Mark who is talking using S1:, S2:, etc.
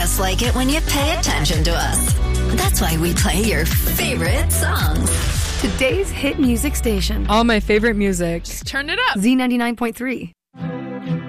S1: just like it when you pay attention to us. That's why we play your favorite songs.
S2: Today's hit music station.
S3: All my favorite music.
S4: Just turn it up.
S2: Z99.3.